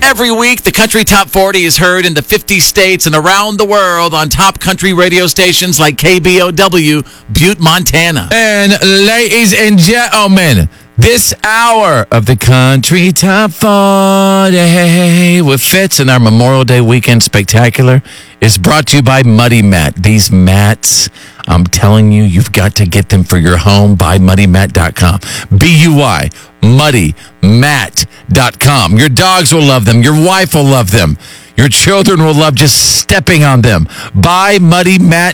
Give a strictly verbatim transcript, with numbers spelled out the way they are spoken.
Every week, the Country Top forty is heard in the fifty states and around the world on top country radio stations like K B O W, Butte, Montana. And ladies and gentlemen, this hour of the Country Top forty with Fitz and our Memorial Day weekend spectacular is brought to you by Muddy Mat. These mats, I'm telling you, you've got to get them for your home. Buy muddy mat dot com. B U Y, muddy mat dot com. Your dogs will love them. Your wife will love them. Your children will love just stepping on them. Buy muddy mat